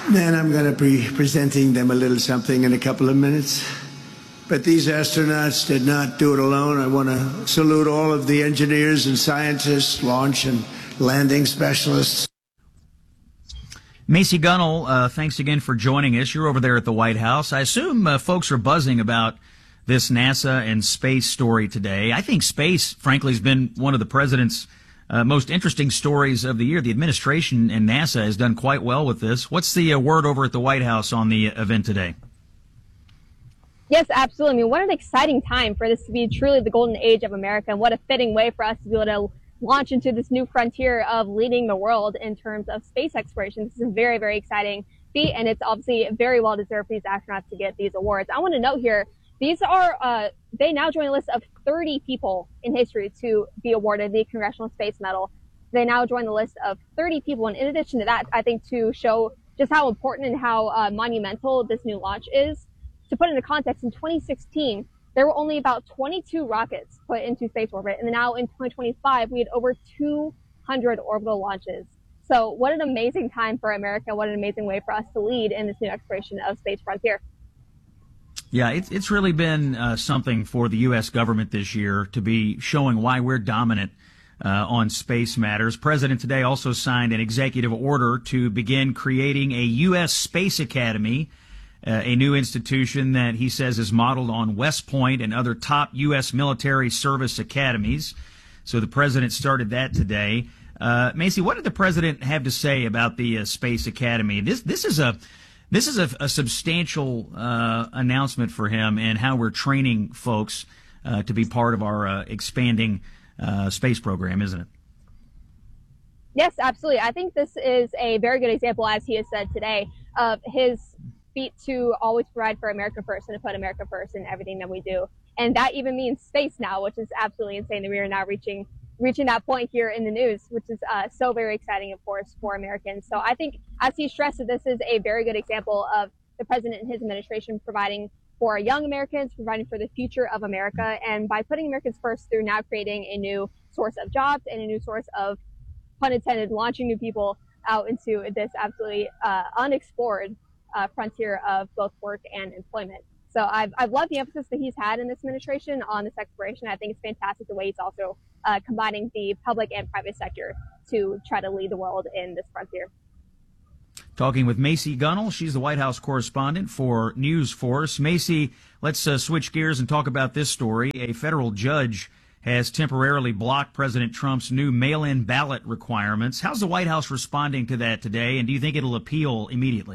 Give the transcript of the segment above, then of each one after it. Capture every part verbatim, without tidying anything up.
And I'm going to be presenting them a little something in a couple of minutes. But these astronauts did not do it alone. I want to salute all of the engineers and scientists, launch and landing specialists. Macy Gunnell, uh, thanks again for joining us. You're over there at the White House. I assume uh, folks are buzzing about this NASA and space story today. I think space, frankly, has been one of the president's uh, most interesting stories of the year. The administration and NASA has done quite well with this. What's the uh, word over at the White House on the event today? Yes, absolutely. I mean, what an exciting time for this to be truly the golden age of America, and what a fitting way for us to be able to launch into this new frontier of leading the world in terms of space exploration. This is a very, very exciting feat, and it's obviously very well deserved for these astronauts to get these awards. I want to note here, these are, uh, they now join a list of thirty people in history to be awarded the Congressional Space Medal. They now join the list of thirty people, and in addition to that, I think to show just how important and how uh, monumental this new launch is. To put it into context, in twenty sixteen, there were only about twenty-two rockets put into space orbit, and now in twenty twenty-five, we had over two hundred orbital launches. So what an amazing time for America, what an amazing way for us to lead in this new exploration of space frontier. Yeah, it's, it's really been uh, something for the U S government this year to be showing why we're dominant uh, on space matters. President today also signed an executive order to begin creating a U S Space Academy, Uh, a new institution that he says is modeled on West Point and other top U S military service academies. So the president started that today. Uh, Macy, what did the president have to say about the uh, Space Academy? This this is a this is a, a substantial uh, announcement for him and how we're training folks uh, to be part of our uh, expanding uh, space program, isn't it? Yes, absolutely. I think this is a very good example, as he has said today, of his feat to always provide for America first and to put America first in everything that we do. And that even means space now, which is absolutely insane that we are now reaching reaching that point here in the news, which is uh, so very exciting, of course, for Americans. So I think, as he stressed, that this is a very good example of the president and his administration providing for young Americans, providing for the future of America. And by putting Americans first through now creating a new source of jobs and a new source of, pun intended, launching new people out into this absolutely uh, unexplored Uh, frontier of both work and employment. So I've, I've loved the emphasis that he's had in this administration on this exploration. I think it's fantastic the way he's also uh, combining the public and private sector to try to lead the world in this frontier. Talking with Macy Gunnell. She's the White House correspondent for News Force. Macy, let's uh, switch gears and talk about this story. A federal judge has temporarily blocked President Trump's new mail-in ballot requirements. How's the White House responding to that today, and do you think it'll appeal immediately?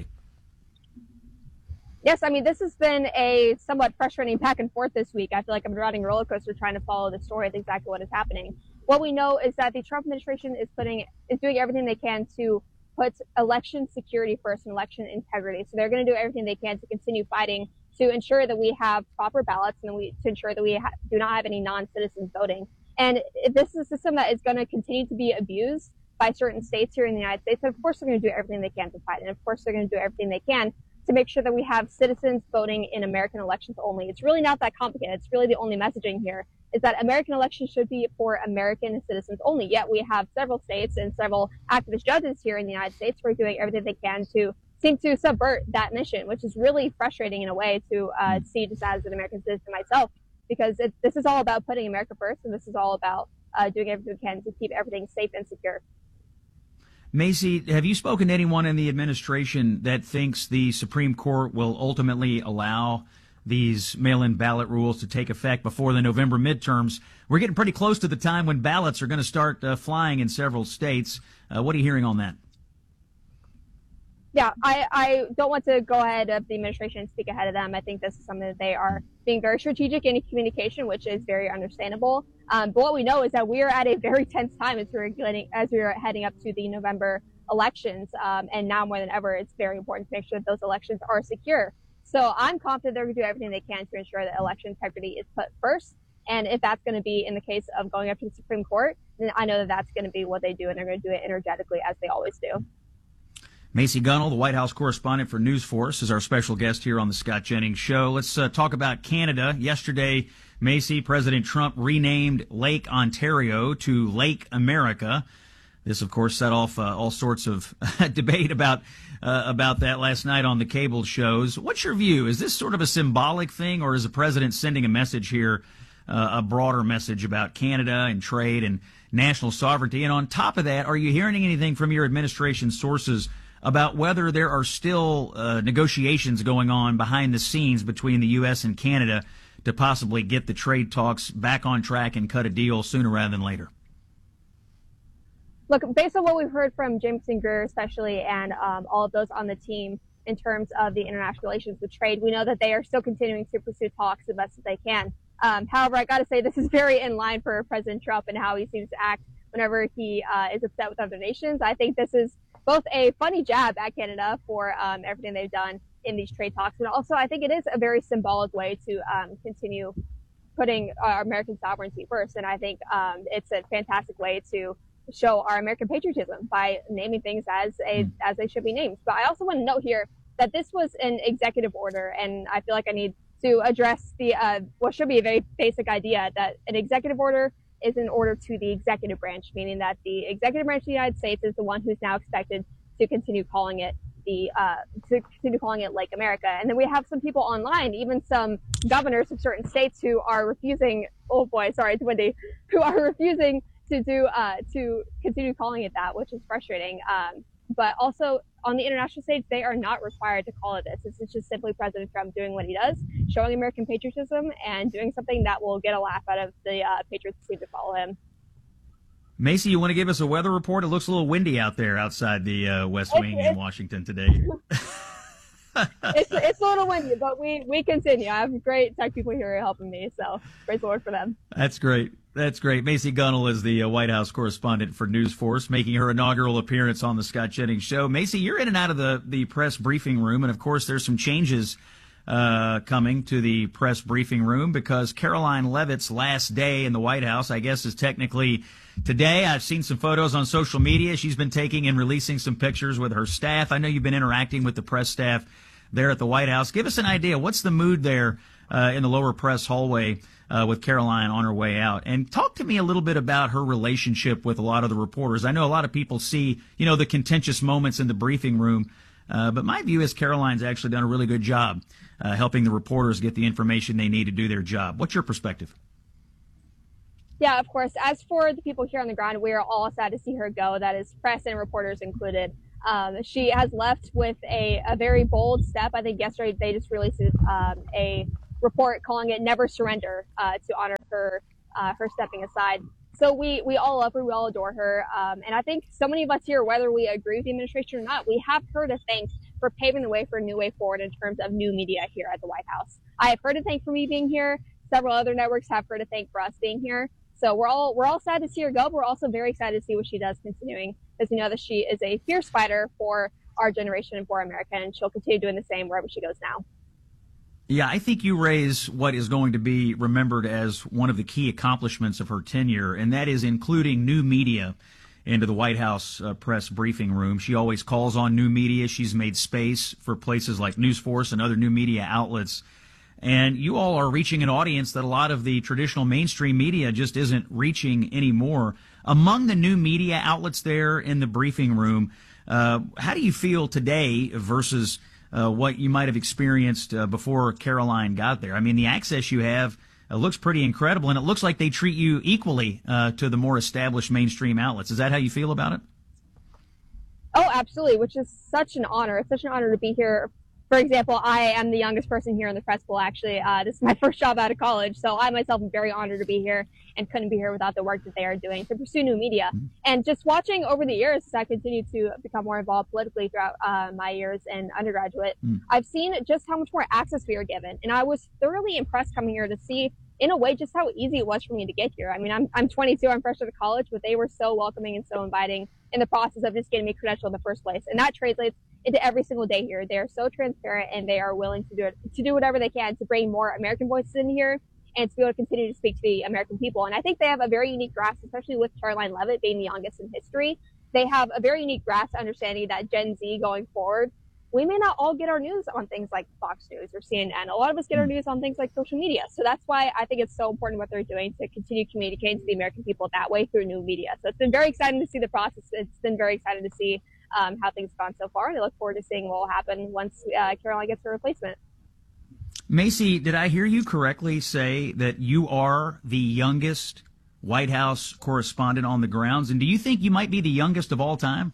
Yes, I mean, this has been a somewhat frustrating back and forth this week. I feel like I'm riding a roller coaster trying to follow the story of exactly what is happening. What we know is that the Trump administration is putting is doing everything they can to put election security first and election integrity. So they're going to do everything they can to continue fighting to ensure that we have proper ballots and we, to ensure that we ha- do not have any non-citizens voting. And if this is a system that is going to continue to be abused by certain states here in the United States, of course they're going to do everything they can to fight. And of course they're going to do everything they can to make sure that we have citizens voting in American elections only. It's really not that complicated. It's really the only messaging here is that American elections should be for American citizens only. Yet we have several states and several activist judges here in the United States who are doing everything they can to seem to subvert that mission, which is really frustrating in a way to uh, see just as an American citizen myself, because it, this is all about putting America first, and this is all about uh, doing everything we can to keep everything safe and secure. Macy, have you spoken to anyone in the administration that thinks the Supreme Court will ultimately allow these mail-in ballot rules to take effect before the November midterms? We're getting pretty close to the time when ballots are going to start uh, flying in several states. Uh, what are you hearing on that? Yeah, I, I don't want to go ahead of the administration and speak ahead of them. I think this is something that they are being very strategic in communication, which is very understandable. Um, but what we know is that we are at a very tense time as we're getting, as we're heading up to the November elections. Um, and now more than ever, it's very important to make sure that those elections are secure. So I'm confident they're going to do everything they can to ensure that election integrity is put first. And if that's going to be in the case of going up to the Supreme Court, then I know that that's going to be what they do, and they're going to do it energetically as they always do. Macy Gunnell, the White House correspondent for News Force, is our special guest here on the Scott Jennings Show. Let's uh, talk about Canada. Yesterday, Macy, President Trump renamed Lake Ontario to Lake America. This, of course, set off uh, all sorts of debate about uh, about that last night on the cable shows. What's your view? Is this sort of a symbolic thing, or is the president sending a message here, uh, a broader message about Canada and trade and national sovereignty? And on top of that, are you hearing anything from your administration sources about whether there are still uh, negotiations going on behind the scenes between the U S and Canada to possibly get the trade talks back on track and cut a deal sooner rather than later? Look, based on what we've heard from Jameson Greer especially and um, all of those on the team in terms of the international relations with trade, we know that they are still continuing to pursue talks the best that they can. Um, however, I got to say this is very in line for President Trump and how he seems to act whenever he uh, is upset with other nations. I think this is both a funny jab at Canada for um, everything they've done in these trade talks, and also I think it is a very symbolic way to um, continue putting our American sovereignty first. And I think um, it's a fantastic way to show our American patriotism by naming things as a as they should be named. But I also want to note here that this was an executive order, and I feel like I need to address the uh, what should be a very basic idea that an executive order is an order to the executive branch, meaning that the executive branch of the United States is the one who's now expected to continue calling it the uh, to continue calling it like America. And then we have some people online, even some governors of certain states who are refusing. Oh boy, sorry, it's windy. Who are refusing to do uh, to continue calling it that, which is frustrating. Um, but also on the international stage, they are not required to call it this. This is just simply President Trump doing what he does, showing American patriotism, and doing something that will get a laugh out of the uh, patriots who seem to follow him. Macy, you want to give us a weather report? It looks a little windy out there outside the uh, West Wing in Washington today. it's, it's a little windy, but we, we continue. I have great tech people here helping me, so praise the Lord for them. That's great. That's great. Macy Gunnell is the uh, White House correspondent for News Force, making her inaugural appearance on the Scott Jennings Show. Macy, you're in and out of the, the press briefing room, and of course there's some changes uh, coming to the press briefing room because Karoline Leavitt's last day in the White House, I guess, is technically today. I've seen some photos on social media. She's been taking and releasing some pictures with her staff. I know you've been interacting with the press staff there at the White House. Give us an idea. What's the mood there uh, in the lower press hallway uh, with Karoline on her way out? And talk to me a little bit about her relationship with a lot of the reporters. I know a lot of people see, you know, the contentious moments in the briefing room, uh, but my view is Karoline's actually done a really good job uh, helping the reporters get the information they need to do their job. What's your perspective? Yeah, of course. As for the people here on the ground, we are all sad to see her go. That is press and reporters included. Um, she has left with a, a very bold step. I think yesterday they just released um, a report calling it "Never Surrender" uh, to honor her uh, her stepping aside. So we we all love her, we all adore her, um, and I think so many of us here, whether we agree with the administration or not, we have her to thank for paving the way for a new way forward in terms of new media here at the White House. I have her to thank for me being here. Several other networks have her to thank for us being here. So we're all we're all sad to see her go, but we're also very excited to see what she does continuing, because we know that she is a fierce fighter for our generation and for America, and she'll continue doing the same wherever she goes now. Yeah, I think you raise what is going to be remembered as one of the key accomplishments of her tenure, and that is including new media into the White House uh, press briefing room. She always calls on new media. She's made space for places like News Force and other new media outlets. And you all are reaching an audience that a lot of the traditional mainstream media just isn't reaching anymore. Among the new media outlets there in the briefing room, uh, how do you feel today versus uh, what you might have experienced uh, before Karoline got there? I mean, the access you have uh, looks pretty incredible, and it looks like they treat you equally uh, to the more established mainstream outlets. Is that how you feel about it? Oh, absolutely, which is such an honor. It's such an honor to be here. For example, I am the youngest person here in the press pool, actually. Uh, this is my first job out of college, so I myself am very honored to be here and couldn't be here without the work that they are doing to pursue new media. Mm-hmm. And just watching over the years as I continue to become more involved politically throughout uh, my years in undergraduate, mm-hmm. I've seen just how much more access we are given. And I was thoroughly impressed coming here to see, in a way, just how easy it was for me to get here. I mean, I'm I'm twenty-two, I'm fresh out of college, but they were so welcoming and so inviting in the process of just getting me credentialed in the first place. And that translates into every single day here. They are so transparent, and they are willing to do it, to do whatever they can to bring more American voices in here and to be able to continue to speak to the American people. And I think they have a very unique grasp, especially with Karoline Leavitt being the youngest in history. They have a very unique grasp understanding that Gen Z going forward we may not all get our news on things like Fox News or C N N. A lot of us get our news on things like social media. So that's why I think it's so important what they're doing to continue communicating to the American people that way through new media. So it's been very exciting to see the process. It's been very exciting to see um, how things have gone so far. And I look forward to seeing what will happen once uh, Caroline gets her replacement. Macy, did I hear you correctly say that you are the youngest White House correspondent on the grounds? And do you think you might be the youngest of all time?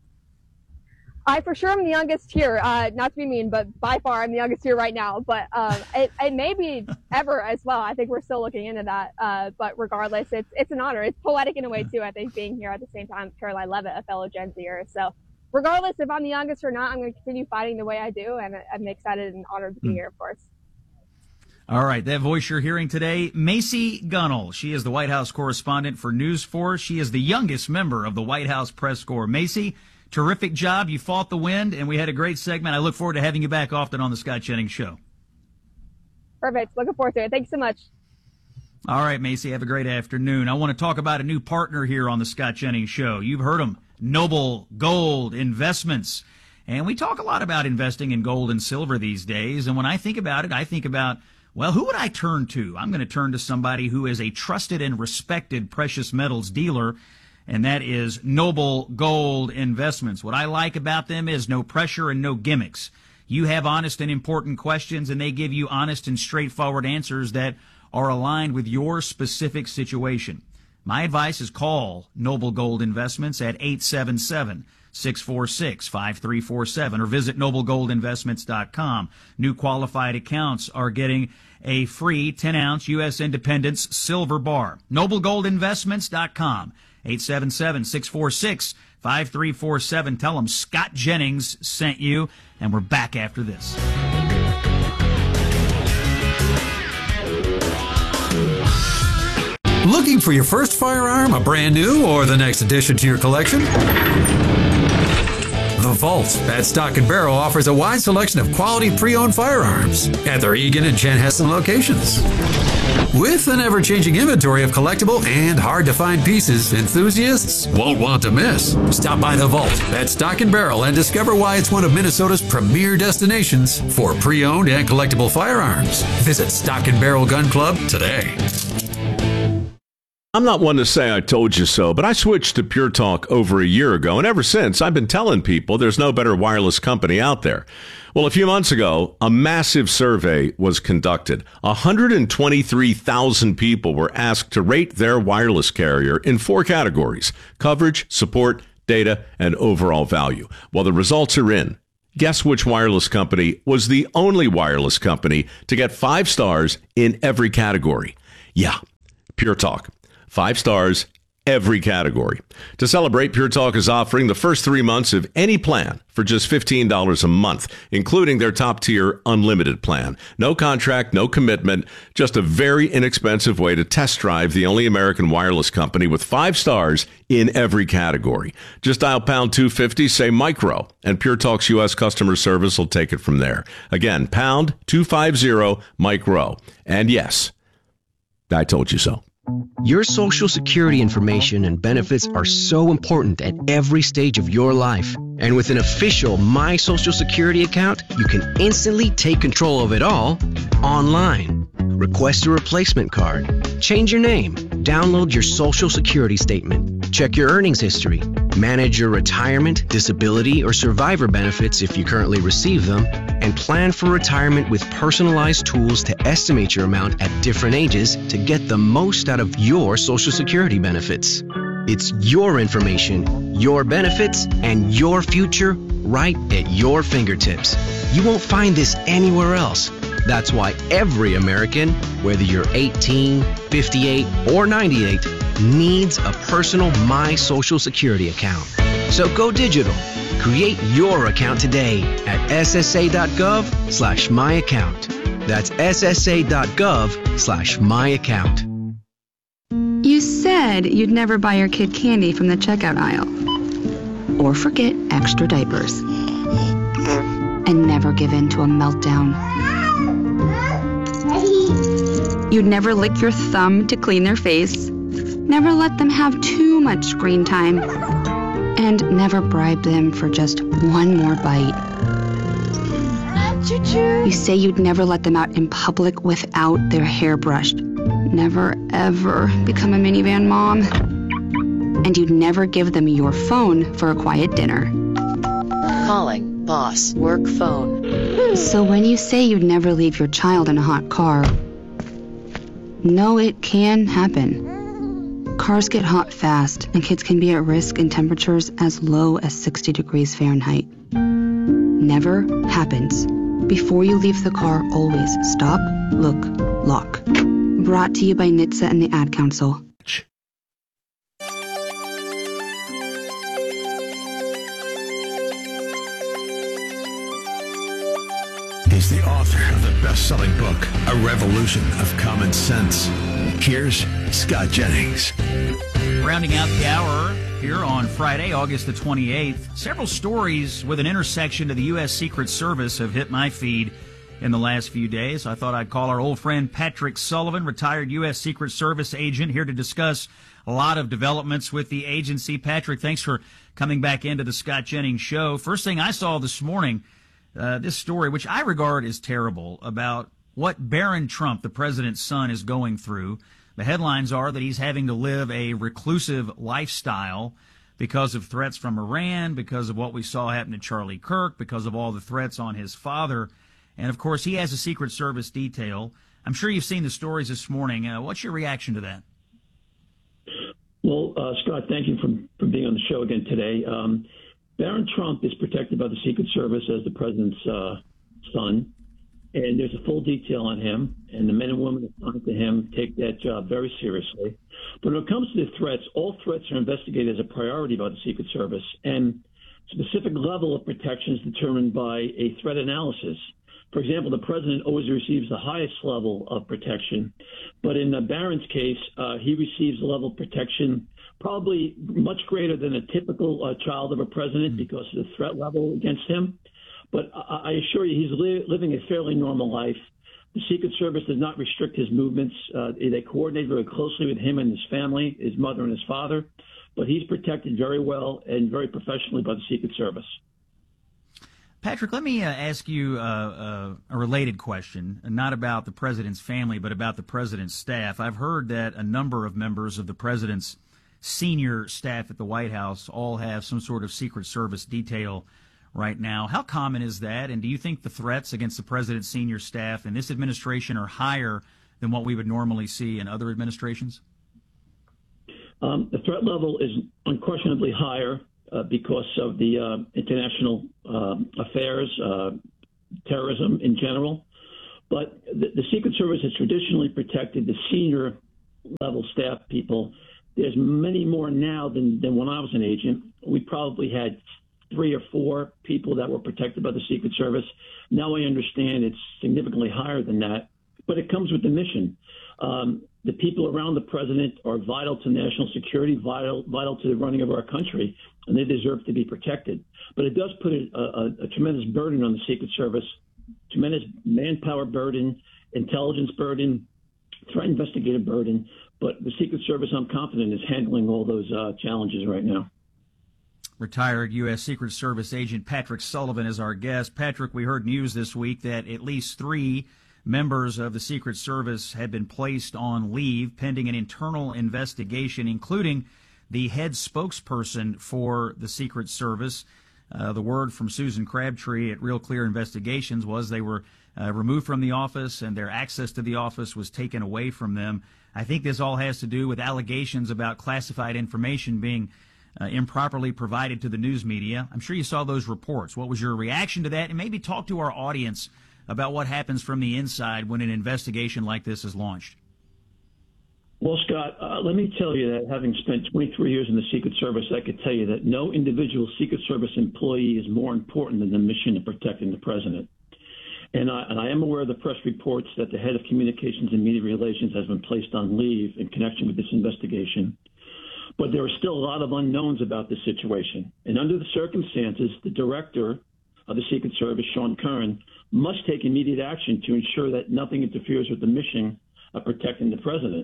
I for sure am the youngest here. Uh, not to be mean, but by far I'm the youngest here right now. But um, it, it may be ever as well. I think we're still looking into that. Uh, but regardless, it's it's an honor. It's poetic in a way too. I think being here at the same time, Caroline Leavitt, a fellow Gen Zer. So regardless if I'm the youngest or not, I'm going to continue fighting the way I do, and I'm excited and honored to be here, of course. All right, that voice you're hearing today, Macy Gunnell. She is the White House correspondent for News four. She is the youngest member of the White House press corps. Macy, terrific job. You fought the wind, and we had a great segment. I look forward to having you back often on the Scott Jennings Show. Perfect. Looking forward to it. Thanks so much. All right, Macy, have a great afternoon. I want to talk about a new partner here on the Scott Jennings Show. You've heard them, Noble Gold Investments. And we talk a lot about investing in gold and silver these days. And when I think about it, I think about, well, who would I turn to? I'm going to turn to somebody who is a trusted and respected precious metals dealer, and that is Noble Gold Investments. What I like about them is no pressure and no gimmicks. You have honest and important questions, and they give you honest and straightforward answers that are aligned with your specific situation. My advice is call Noble Gold Investments at eight seven seven, six four six, five three four seven or visit noble gold investments dot com. New qualified accounts are getting a free ten ounce U S Independence silver bar. noble gold investments dot com. eight seven seven, six four six, five three four seven. Tell them Scott Jennings sent you, and we're back after this. Looking for your first firearm, a brand new or the next addition to your collection? The Vault at Stock and Barrel offers a wide selection of quality pre-owned firearms at their Eagan and Chanhassen locations. With an ever-changing inventory of collectible and hard-to-find pieces, enthusiasts won't want to miss. Stop by The Vault at Stock and Barrel and discover why it's one of Minnesota's premier destinations for pre-owned and collectible firearms. Visit Stock and Barrel Gun Club today. I'm not one to say I told you so, but I switched to Pure Talk over a year ago, and ever since, I've been telling people there's no better wireless company out there. Well, a few months ago, a massive survey was conducted. one hundred twenty-three thousand people were asked to rate their wireless carrier in four categories: coverage, support, data, and overall value. Well, the results are in. Guess which wireless company was the only wireless company to get five stars in every category? Yeah, Pure Talk. Five stars, every category. To celebrate, Pure Talk is offering the first three months of any plan for just fifteen dollars a month, including their top-tier unlimited plan. No contract, no commitment, just a very inexpensive way to test drive the only American wireless company with five stars in every category. Just dial pound two fifty, say micro, and Pure Talk's U S customer service will take it from there. Again, pound two fifty, micro. And yes, I told you so. Your Social Security information and benefits are so important at every stage of your life. And with an official My Social Security account, you can instantly take control of it all online. Request a replacement card, change your name, download your Social Security statement, check your earnings history, manage your retirement, disability, or survivor benefits if you currently receive them, and plan for retirement with personalized tools to estimate your amount at different ages to get the most out of your Social Security benefits. It's your information, your benefits, and your future right at your fingertips. You won't find this anywhere else. That's why every American, whether you're eighteen, fifty-eight, or ninety-eight, needs a personal My Social Security account. So go digital. Create your account today at S S A dot gov slash my account. That's S S A dot gov slash my account. You said you'd never buy your kid candy from the checkout aisle. Or forget extra diapers. And never give in to a meltdown. You'd never lick your thumb to clean their face. Never let them have too much screen time. And never bribe them for just one more bite. Choo-choo. You say you'd never let them out in public without their hair brushed. Never, ever become a minivan mom. And you'd never give them your phone for a quiet dinner. Calling boss work phone. So when you say you'd never leave your child in a hot car, no, it can happen. Cars get hot fast, and kids can be at risk in temperatures as low as sixty degrees Fahrenheit. Never happens. Before you leave the car, always stop, look, lock. Brought to you by N H T S A and the Ad Council. He's the author of the best-selling book, A Revolution of Common Sense. Here's Scott Jennings. Rounding out the hour here on Friday, August the twenty-eighth, several stories with an intersection to the U S Secret Service have hit my feed in the last few days. I thought I'd call our old friend Patrick Sullivan, retired U S Secret Service agent, here to discuss a lot of developments with the agency. Patrick, thanks for coming back into the Scott Jennings Show. First thing I saw this morning, uh, this story, which I regard as terrible, about what Barron Trump, the president's son, is going through. The headlines are that he's having to live a reclusive lifestyle because of threats from Iran, because of what we saw happen to Charlie Kirk, because of all the threats on his father. And, of course, he has a Secret Service detail. I'm sure you've seen the stories this morning. Uh, what's your reaction to that? Well, uh, Scott, thank you for, for being on the show again today. Um, Barron Trump is protected by the Secret Service as the president's uh, son. And there's a full detail on him, and the men and women assigned to him take that job very seriously. But when it comes to the threats, all threats are investigated as a priority by the Secret Service, and specific level of protection is determined by a threat analysis. For example, the president always receives the highest level of protection, but in the Barron's case, uh, he receives a level of protection probably much greater than a typical uh, child of a president because of the threat level against him. But I assure you, he's li- living a fairly normal life. The Secret Service does not restrict his movements. Uh, they coordinate very closely with him and his family, his mother and his father. But he's protected very well and very professionally by the Secret Service. Patrick, let me uh, ask you uh, uh, a related question, not about the president's family, but about the president's staff. I've heard that a number of members of the president's senior staff at the White House all have some sort of Secret Service detail right now. How common is that? And do you think the threats against the president's senior staff in this administration are higher than what we would normally see in other administrations? Um, the threat level is unquestionably higher uh, because of the uh, international uh, affairs, uh, terrorism in general. But the, the Secret Service has traditionally protected the senior level staff people. There's many more now than, than when I was an agent. We probably had three or four people that were protected by the Secret Service. Now I understand it's significantly higher than that, but it comes with the mission. Um, the people around the president are vital to national security, vital, vital to the running of our country, and they deserve to be protected. But it does put a, a, a tremendous burden on the Secret Service, tremendous manpower burden, intelligence burden, threat investigative burden. But the Secret Service, I'm confident, is handling all those uh, challenges right now. Retired U S Secret Service agent Patrick Sullivan is our guest. Patrick, we heard news this week that at least three members of the Secret Service had been placed on leave pending an internal investigation, including the head spokesperson for the Secret Service. Uh, the word from Susan Crabtree at Real Clear Investigations was they were uh, removed from the office and their access to the office was taken away from them. I think this all has to do with allegations about classified information being Uh, improperly provided to the news media. I'm sure you saw those reports. What was your reaction to that? And maybe talk to our audience about what happens from the inside when an investigation like this is launched. Well, Scott, uh, let me tell you that having spent twenty-three years in the Secret Service, I could tell you that no individual Secret Service employee is more important than the mission of protecting the president. And I, and I am aware of the press reports that the head of communications and media relations has been placed on leave in connection with this investigation. But there are still a lot of unknowns about this situation. And under the circumstances, the director of the Secret Service, Sean Curran, must take immediate action to ensure that nothing interferes with the mission of protecting the president.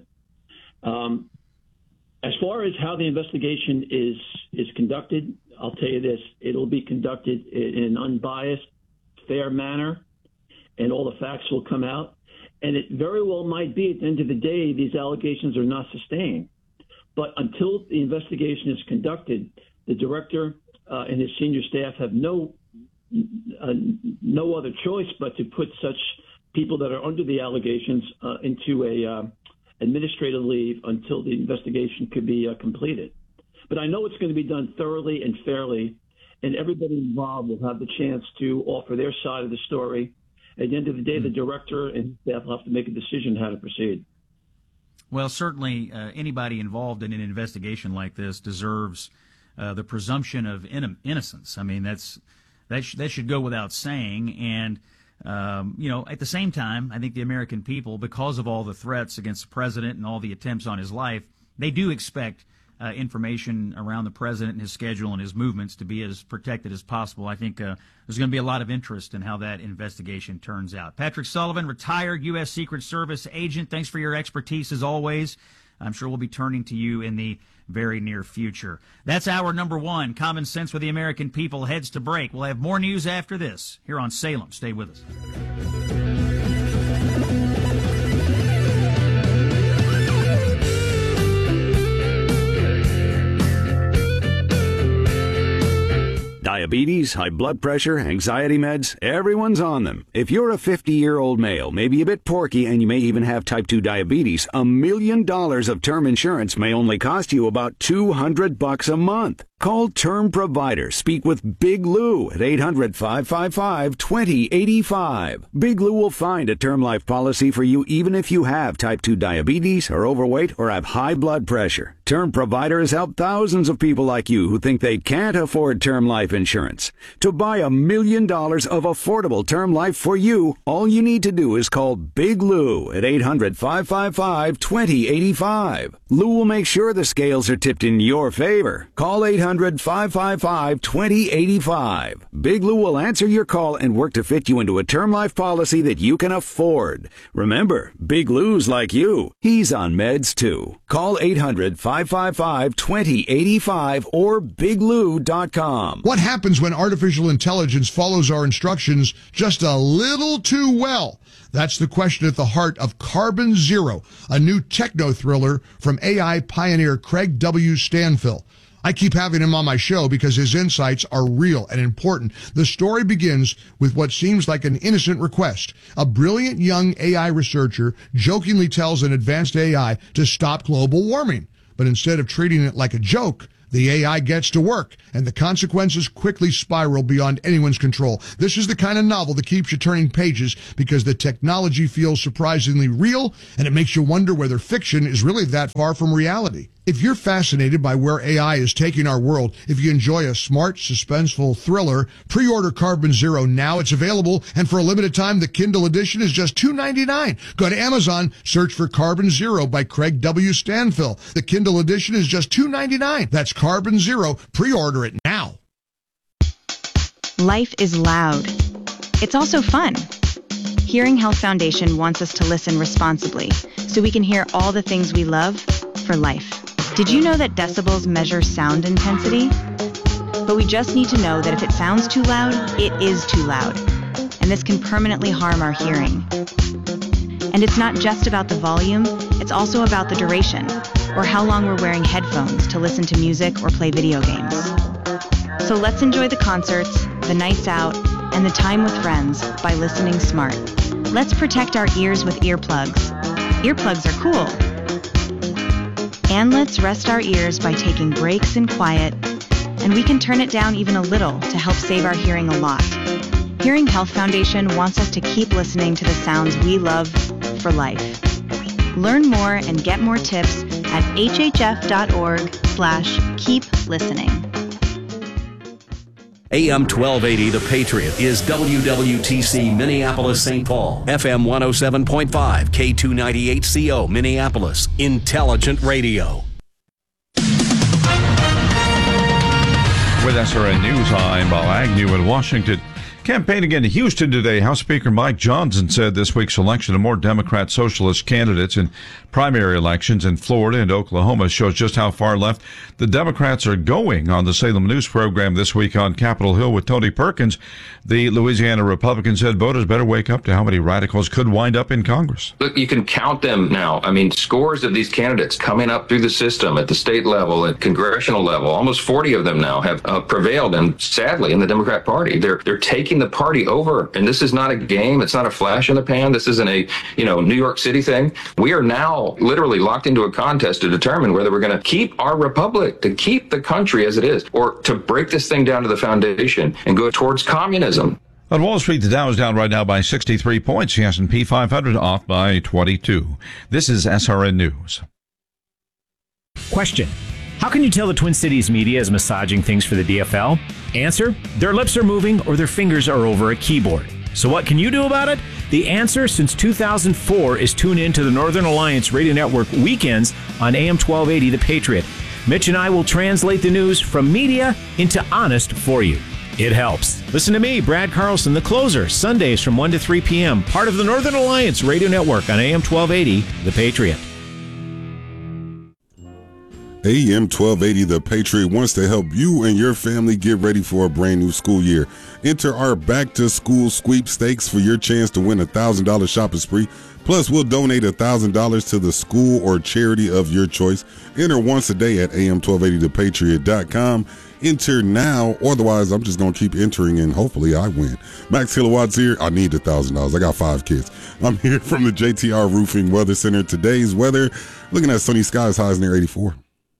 Um, as far as how the investigation is is conducted, I'll tell you this. It'll be conducted in an unbiased, fair manner. and all the facts will come out. And it very well might be at the end of the day, these allegations are not sustained. But until the investigation is conducted, the director uh, and his senior staff have no uh, no other choice but to put such people that are under the allegations uh, into a uh, administrative leave until the investigation could be uh, completed. But I know it's going to be done thoroughly and fairly, and everybody involved will have the chance to offer their side of the story. At the end of the day, the director and staff will have to make a decision how to proceed. Well, certainly uh, anybody involved in an investigation like this deserves uh, the presumption of in- innocence. I mean, that's that, sh- that should go without saying. And, um, you know, at the same time, I think the American people, because of all the threats against the president and all the attempts on his life, they do expect Uh, information around the president and his schedule and his movements to be as protected as possible. I think uh, there's going to be a lot of interest in how that investigation turns out. Patrick Sullivan, retired U S Secret Service agent, thanks for your expertise as always. I'm sure we'll be turning to you in the very near future. That's hour number one. Common Sense with the American People heads to break. We'll have more news after this here on Salem. Stay with us. Diabetes, high blood pressure, anxiety meds, everyone's on them. If you're a fifty-year-old male, maybe a bit porky, and you may even have type two diabetes, a million dollars of term insurance may only cost you about two hundred bucks a month. Call Term Provider. Speak with Big Lou at eight hundred, five five five, two zero eight five. Big Lou will find a term life policy for you even if you have type two diabetes, are overweight, or have high blood pressure. Term Provider has helped thousands of people like you who think they can't afford term life insurance. To buy a million dollars of affordable term life for you, all you need to do is call Big Lou at eight hundred, five five five, two zero eight five. Lou will make sure the scales are tipped in your favor. Call eight hundred, five five five, two zero eight five. Big Lou will answer your call and work to fit you into a term life policy that you can afford. Remember, Big Lou's like you. He's on meds too. Call eight hundred, five five five, two zero eight five or big lou dot com. What happens when artificial intelligence follows our instructions just a little too well? That's the question at the heart of Carbon Zero, a new techno thriller from A I pioneer Craig W. Stanfill. I keep having him on my show because his insights are real and important. The story begins with what seems like an innocent request. A brilliant young A I researcher jokingly tells an advanced A I to stop global warming. But instead of treating it like a joke, the A I gets to work, and the consequences quickly spiral beyond anyone's control. This is the kind of novel that keeps you turning pages because the technology feels surprisingly real, and it makes you wonder whether fiction is really that far from reality. If you're fascinated by where A I is taking our world, if you enjoy a smart, suspenseful thriller, pre-order Carbon Zero now. It's available, and for a limited time, the Kindle edition is just two ninety-nine. Go to Amazon, search for Carbon Zero by Craig W. Stanfill. The Kindle edition is just two ninety-nine. That's Carbon Zero. Pre-order it now. Life is loud. It's also fun. Hearing Health Foundation wants us to listen responsibly so we can hear all the things we love for life. Did you know that decibels measure sound intensity? But we just need to know that if it sounds too loud, it is too loud. And this can permanently harm our hearing. And it's not just about the volume, it's also about the duration, or how long we're wearing headphones to listen to music or play video games. So let's enjoy the concerts, the nights out, and the time with friends by listening smart. Let's protect our ears with earplugs. Earplugs are cool. And let's rest our ears by taking breaks in quiet, and we can turn it down even a little to help save our hearing a lot. Hearing Health Foundation wants us to keep listening to the sounds we love for life. Learn more and get more tips at hhf.org slash keep listening. A M twelve eighty The Patriot is W W T C Minneapolis Saint Paul, F M one oh seven point five, K two ninety-eight C O Minneapolis, Intelligent Radio. With S R N News, I'm Bob Agnew in Washington. Campaigning in Houston today, House Speaker Mike Johnson said this week's election of more Democrat socialist candidates in primary elections in Florida and Oklahoma shows just how far left the Democrats are going. On the Salem News program this week on Capitol Hill with Tony Perkins, the Louisiana Republican said voters better wake up to how many radicals could wind up in Congress. Look, you can count them now. I mean, scores of these candidates coming up through the system at the state level, at congressional level. Almost forty of them now have uh, prevailed, and sadly, in the Democrat Party, they're they're taking the party over. And this is not a game. It's not a flash in the pan. This isn't a, you know, New York City thing. We are now literally locked into a contest to determine whether we're going to keep our republic, to keep the country as it is, or to break this thing down to the foundation and go towards communism. On Wall Street, the Dow is down right now by sixty-three points. The S and P five hundred off by twenty-two. This is S R N News. Question: how can you tell the Twin Cities media is massaging things for the D F L? Answer: their lips are moving or their fingers are over a keyboard. So what can you do about it? The answer since two thousand four is tune in to the Northern Alliance Radio Network weekends on A M twelve eighty The Patriot. Mitch and I will translate the news from media into honest for you. It helps. Listen to me, Brad Carlson, the closer, Sundays from one to three p.m., part of the Northern Alliance Radio Network on A M twelve eighty The Patriot. A M twelve eighty The Patriot wants to help you and your family get ready for a brand new school year. Enter our back to school sweepstakes for your chance to win a one thousand dollars shopping spree. Plus, we'll donate one thousand dollars to the school or charity of your choice. Enter once a day at A M twelve eighty the patriot dot com. Enter now, otherwise I'm just going to keep entering and hopefully I win. Max Kilowatts here. I need one thousand dollars. I got five kids. I'm here from the J T R Roofing Weather Center. Today's weather, looking at sunny skies, highs near eighty-four.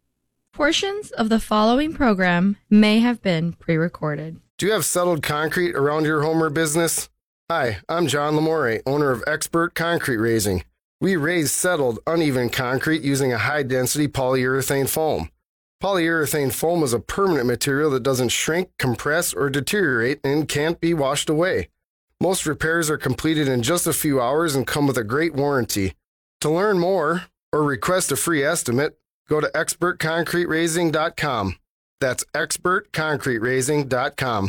Portions of the following program may have been pre-recorded. Do you have settled concrete around your home or business? Hi, I'm John Lamore, owner of Expert Concrete Raising. We raise settled, uneven concrete using a high-density polyurethane foam. Polyurethane foam is a permanent material that doesn't shrink, compress, or deteriorate and can't be washed away. Most repairs are completed in just a few hours and come with a great warranty. To learn more or request a free estimate, go to expert concrete raising dot com. That's expert concrete raising dot com.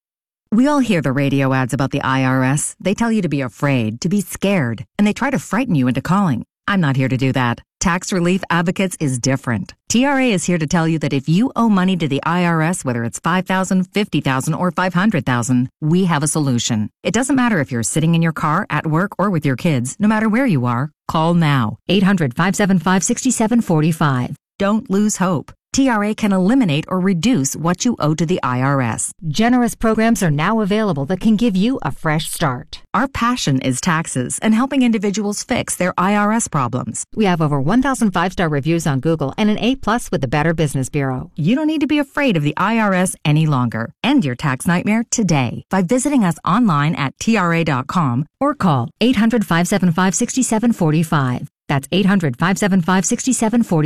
We all hear the radio ads about the I R S. They tell you to be afraid, to be scared, and they try to frighten you into calling. I'm not here to do that. Tax Relief Advocates is different. T R A is here to tell you that if you owe money to the I R S, whether it's five thousand dollars, fifty thousand dollars, or five hundred thousand dollars, we have a solution. It doesn't matter if you're sitting in your car, at work, or with your kids. No matter where you are, call now. eight hundred, five seven five, six seven four five. Don't lose hope. T R A can eliminate or reduce what you owe to the I R S. Generous programs are now available that can give you a fresh start. Our passion is taxes and helping individuals fix their I R S problems. We have over one thousand five-star reviews on Google and an A plus with the Better Business Bureau. You don't need to be afraid of the I R S any longer. End your tax nightmare today by visiting us online at T R A dot com or call eight hundred, five seven five, six seven four five. That's eight hundred, five seven five, six seven four five.